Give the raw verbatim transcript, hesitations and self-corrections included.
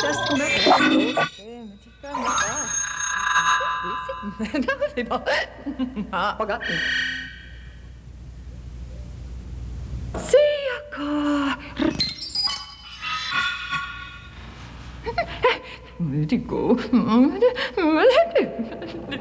Just come back. C'est bon. Ah, pas grave. Dico.